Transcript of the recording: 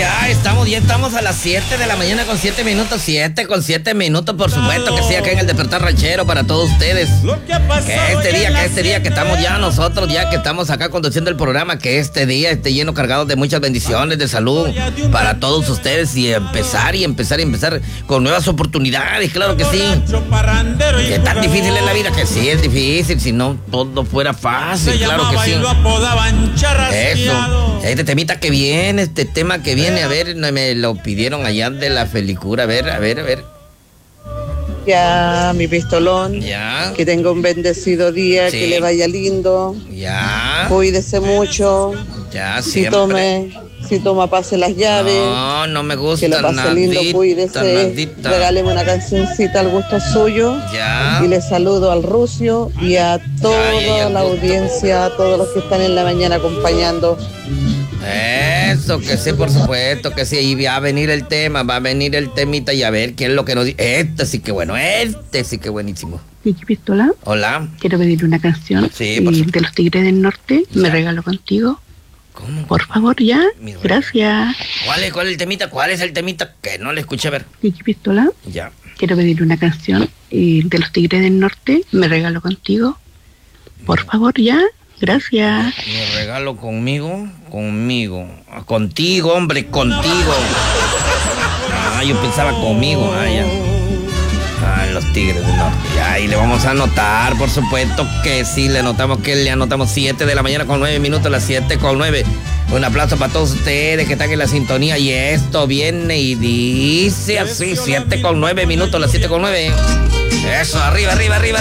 ya estamos a las 7 de la mañana con 7 minutos, 7 con 7 minutos, por supuesto que sí, acá en el Despertar Ranchero para todos ustedes. Que este día que estamos ya nosotros, ya que estamos acá conduciendo el programa, que este día esté lleno, cargado de muchas bendiciones, de salud para todos ustedes y empezar con nuevas oportunidades, claro que sí. Que tan difícil es la vida, que sí es difícil, si no todo fuera fácil, claro que sí. Eso, este temita que viene, este tema que viene, a ver, me lo pidieron allá de la Felicura, a ver. Ya, mi pistolón. Ya. Que tenga un bendecido día, Sí. que le vaya lindo. Ya. Cuídese mucho. Ya, Si siempre. toma, pase las llaves. No me gusta Que le pase lindo, cuídese. nadita. Regáleme una cancioncita al gusto suyo. Ya. Y le saludo al Rucio y a toda al la gusto. audiencia, a todos los que están en la mañana acompañando. Eso, que sí, por supuesto, que sí. Y va a venir el temita y a ver qué es lo que nos dice. Este sí que buenísimo. Vicky Pistola, Hola. quiero pedirle una canción Sí, por supuesto. de los Tigres del Norte. Ya. Me regalo contigo. ¿Cómo? Por favor, ya. Mi regalo. Gracias. ¿Cuál es el temita? ¿Cuál es el temita? Que no le escuché, a ver. Vicky Pistola, Ya. quiero pedirle una canción de los Tigres del Norte. Me regalo contigo. Por favor, ya. Gracias. Mi regalo conmigo. Contigo, hombre, contigo. Yo pensaba conmigo. Ya. Los Tigres del Norte. Ya, y le vamos a anotar, por supuesto que sí, le anotamos 7 de la mañana con 9 minutos, las 7 con 9. Un aplauso para todos ustedes que están en la sintonía. Y esto viene y dice así, 7 con 9 minutos, las 7 con 9. Eso, arriba.